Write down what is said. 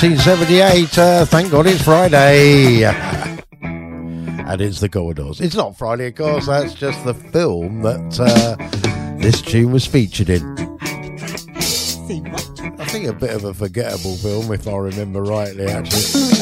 1978. Thank God it's Friday. And it's the Commodores. It's not Friday, of course. That's just the film that this tune was featured in. I think a bit of a forgettable film, if I remember rightly, actually.